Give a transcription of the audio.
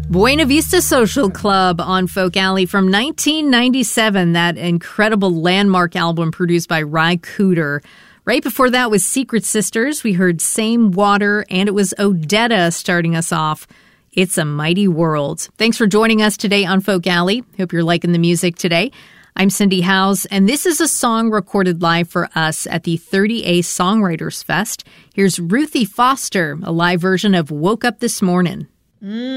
Buena Vista Social Club on Folk Alley from 1997, that incredible landmark album produced by Ry Cooder. Right before that was Secret Sisters. We heard Same Water, and it was Odetta starting us off. It's a Mighty World. Thanks for joining us today on Folk Alley. Hope you're liking the music today. I'm Cindy Howes, and this is a song recorded live for us at the 30A Songwriters Fest. Here's Ruthie Foster, a live version of Woke Up This Morning.